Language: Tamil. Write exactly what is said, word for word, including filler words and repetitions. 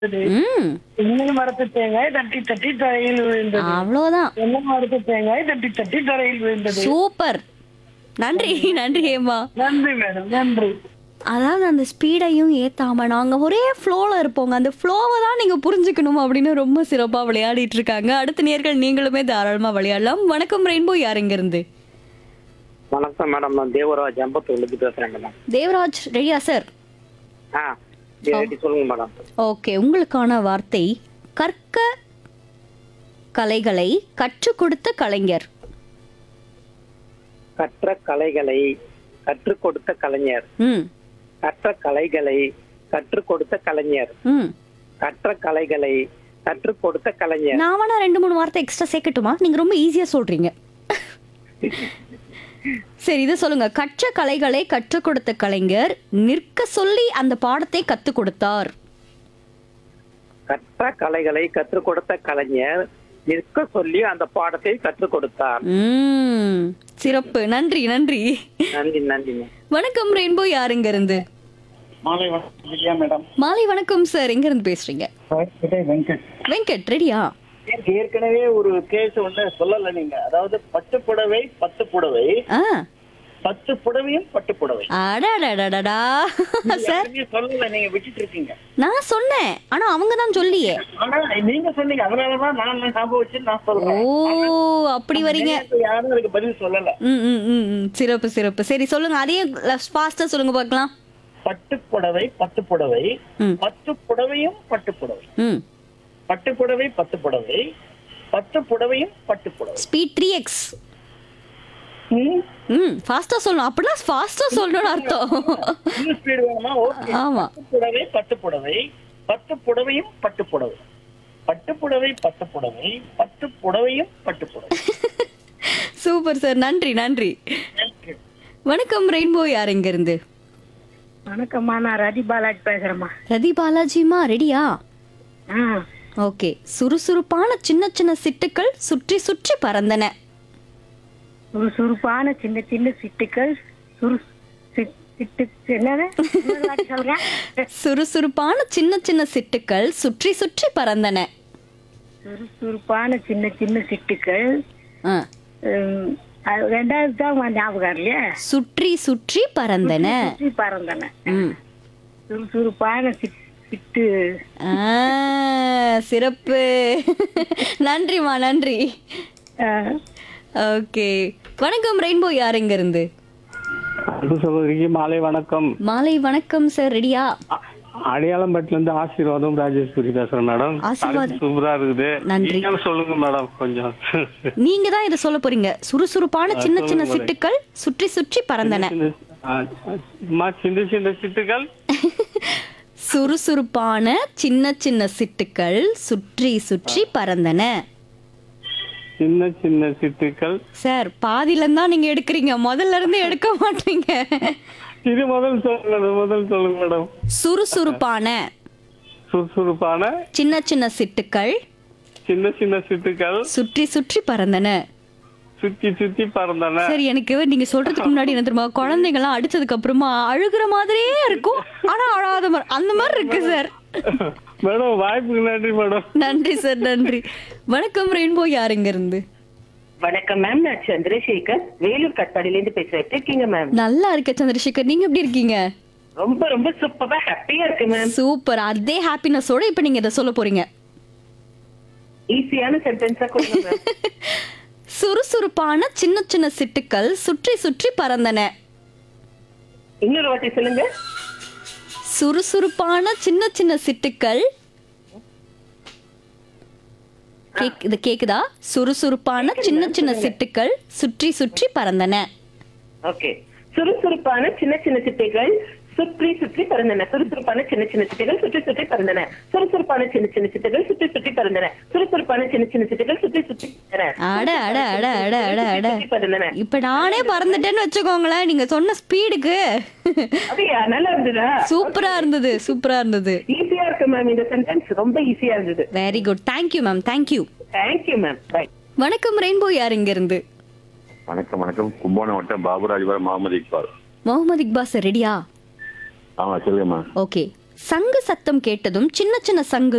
ம். தென்னை மரத்து தேங்காய் தட்டி தட்டி தரையில் விழுந்தது. அவ்வளோதான். தென்னை மரத்து தேங்காய் தட்டி தட்டி தரையில் விழுந்தது. சூப்பர். நன்றி நன்றி ஹேமா. நன்றி மேடம், நன்றி. அதாவது அந்த ஸ்பீடையும் ஏத்தாம நாங்க ஒரே ஃப்ளோல இருப்போங்க. அந்த ஃப்ளோவை தான் நீங்க புரிஞ்சுக்கணும் அப்படின்னு ரொம்ப சிறப்பா விளையாடிட்டு இருக்காங்க. அடுத்த நேர்கள் நீங்களுமே தாராளமா விளையாடலாம். வணக்கம் ரெயின்போ, யார் இங்க இருந்து? வணக்கம் மேடம், நான் தேவராஜ் அம்பத்தூர்லேருந்து பேசுறேன் மேடம். தேவராஜ் ரெடியா சார்? ஆ சரி, சொல்லுங்க மேடம். ஓகே, உங்களுக்கான வார்த்தை கற்க கலைகளை கற்றுக் கொடுத்த கலைஞர். கற்ற கலைகளை கற்றுக் கொடுத்த கலைஞர். ம் கற்ற கலைகளை கற்றுக் கொடுத்த கலைஞர். ம் கற்ற கலைகளை கற்றுக் கொடுத்த கலைஞர். நான் வேணா ரெண்டு மூணு வார்த்தை எக்ஸ்ட்ரா சேர்க்கட்டுமா? நீங்க ரொம்ப ஈஸியா சொல்றீங்க. சரி, இதை சொல்லுங்க. கற்ற கலைகளை கற்றுக் கொடுத்த கலைஞர் நிற்க சொல்லி அந்த பாடத்தை கத்து கொடுத்தார். கற்ற கலைகளை கற்றுக் கொடுத்த கலைஞர் நிற்க சொல்லி அந்த பாடத்தை கற்றுக் கொடுத்தார். ம் சிறப்பு. நன்றி நன்றி. நன்றி நன்றி. வணக்கம் ரெயின்போ, யார் இங்க இருந்து? மாலை வணக்கம் விஜயா மேடம். மாலை வணக்கம் சார். எங்க இருந்து பேசுறீங்க? விஜய் வெங்கட். வெங்கட் ரெடியா? ஏற்கனவே ஒரு கேஸ் ஒண்ணு சொல்லல நீங்க, அதாவது பட்டு புடவை பத்து புடவை ஆ பத்து புடவையும் பட்டு புடவை அடடடடடா சார், நீங்க சொல்லல, நீங்க விட்டுட்டு இருக்கீங்க. நான் சொன்னேன், ஆனா அவங்க தான் சொல்லியே. ஆனா நீங்க சொன்னீங்க, அதனாலதான் நான் ஞாபகம் வச்சு நான் ஓ சொல்றேன். அப்படி வரீங்க. நேத்து யாரும் அதுக்கு பதில் சொல்லல. ம் ம் ம் ம். சிறப்பு சிறப்பு. சரி சொல்லுங்க, அதையே ஃபாஸ்டா சொல்லுங்க பார்க்கலாம். பட்டு புடவை பத்து புடவை ம். பத்து புடவையும் பட்டு புடவை. ம் பட்டு புடவை பத்து புடவை பத்து புடவையும் பட்டு புடவை. Speed three X. ம். ம் ஃபாஸ்டா சொல்லணும். அப்படின்னா ஃபாஸ்டா சொல்லணும்னு அர்த்தம். இன்னும் ஸ்பீடு வேணுமா? ஓகே. ஆமா. பட்டு புடவை பட்டு புடவை பத்து புடவையும் பட்டு புடவை. பட்டு புடவை பட்டு புடவை பத்து புடவையும் பட்டு புடவை. Super sir. நன்றி நன்றி. வணக்கம் ரெயின்போ, யார் இங்க இருந்து? வணக்கம்மா, நான் ரதி பாலாஜி பேசுறேம்மா. ரதி பாலாஜிமா ரெடியா? ஆ ஓகே. சுறுசுறுப்பான சின்ன சின்ன சிட்டுக்கள் சுற்றி சுற்றி பறந்தன. சுறுசுறுப்பான சின்ன சின்ன சிட்டுக்கள் சுறு சிட்- சிட்டு என்னது இன்னொரு வாட்டி சொல்லுங்க. சுறுசுறுப்பான சின்ன சின்ன சிட்டுக்கள் சுற்றி சுற்றி பறந்தன. சுறுசுறுப்பான சின்ன சின்ன சிட்டுக்கள். ஆ. ம், அது ரெண்டாவது தான் ஞாபகம் இல்லையா? சுற்றி சுற்றி பறந்தன. சுற்றி பறந்தன. ம். சுறுசுறுப்பான சிட்- சிட்டு. ஆ, சிறப்பு. நன்றிமா நன்றி. ஆ, ஓகே. வணக்கம் ரெயின்போ, யார் இங்க இருந்து? அது சொல்றீங்க. மாலை வணக்கம். மாலை வணக்கம் சார். ரெடியா? அடையாளம்பட்டில இருந்து ஆசீர்வாதம் ராஜேஸ்வரி பேசுறேன் மேடம். ஆசீர்வாதம். சூப்பரா இருக்குது. நன்றி. நீங்க சொல்லுங்க மேடம் கொஞ்சம். நீங்க தான் இதை சொல்ல போறீங்க. சுறுசுறுப்பான சின்ன சின்ன சொல்லுங்க. சிட்டுக்கள் சுற்றி சுற்றி பறந்தன. ஆ, அம்மா, சின்ன சின்ன சிட்டுகள். சுறுசுறுப்பான சின்ன சின்ன சிட்டுக்கள் சுற்றி சுற்றி பறந்தன. சின்ன சின்ன சிட்டுகள். சார், பாதியில தான் நீங்க எடுக்கிறீங்க, முதல்ல இருந்து எடுக்க மாட்டீங்க. இது முதல் சொல்லுங்க மேடம், முதல் சொல்லுங்க மேடம். சுறுசுறுப்பான சுறுசுறுப்பான சின்ன சின்ன சிட்டுக்கள் சின்ன சின்ன சிட்டுகள் சுற்றி சுற்றி பறந்தன. சுத்தி சுத்தி பறந்தன. சரி, எனக்கு நீங்க சொல்றதுக்கு முன்னாடி என்ன தெரியுமா, குழந்தைங்க எல்லாம் அடிச்சதுக்கு அப்புறமா அழுகுற மாதிரியே இருக்கும், ஆனா அழாத மாதிரி அந்த மாதிரி இருக்கு சார். மேடம் வாய்ப்புக்கு நன்றி மேடம். நன்றி சார், நன்றி. வணக்கம் ரெயின்போ, யார் இங்க இருந்து? வணக்கம் மேம், நான் சந்திரசேகர் வேலூர் கட்பாடில இருந்து பேசுறேன். எப்படி இருக்கீங்க மேம்? நல்லா இருக்க சந்திரசேகர், நீங்க எப்படி இருக்கீங்க? ரொம்ப ரொம்ப சூப்பரா ஹாப்பியா இருக்கு மேம். சூப்பர். அதே ஹாப்பினஸோட இப்ப நீங்க இதை சொல்ல போறீங்க. ஈஸியான சென்டென்ஸா கொடுங்க மேம். சுறுசுறுப்பான சின்ன சின்ன சிட்டுக்கள் சுற்றி சுற்றி பறந்தன. இன்னொரு வாட்டி சொல்லுங்க. சுறுசுறுப்பான சின்ன சின்ன சிட்டுக்கள். கேக்- இது கேக்குதா? சுறுசுறுப்பான சின்ன சின்ன சிட்டுக்கள் சுற்றி சுற்றி பறந்தன. ஓகே. சுறுசுறுப்பான சின்ன சின்ன சிட்டைகள் சுற்றி சுற்றி பறந்தன. சுறுசுறுப்பான சின்ன சின்ன சிட்டைகள் சுற்றி சுற்றி பறந்தன. சுறுசுறுப்பான சின்ன சின்ன சிட்டைகள் சுற்றி சுற்றி பறந்தன. சுறுசுறுப்பான சின்ன சின்ன சிட்டைகள் சுற்றி சுற்றி பறந்தன. அட அட அட அட அட அட. சுற்றி பறந்தன. இப்ப நானே பறந்துட்டேன்னு வச்சுக்கோங்களேன், நீங்க சொன்ன ஸ்பீடுக்கு. அப்படியா? நல்லா இருந்ததா? சூப்பரா இருந்தது, சூப்பரா இருந்தது. ஈஸியா இருக்கு மேம். இந்த சென்டென்ஸ் ரொம்ப ஈஸியா இருந்தது. Very good. Thank you ma'am, thank you. Thank you ma'am. By. வணக்கம் ரெயின்போ, யார் இங்க இருந்து? வணக்கம் வணக்கம் கும்பகோணம் வட்டம் பாபுராஜபுரம் முகமது இக்பால். முகமது இக்பாஸ் ரெடியா? ஆமா சொல்லுங்கம்மா. ஓகே. சங்கு சத்தம் கேட்டதும் சின்ன சின்ன சங்கு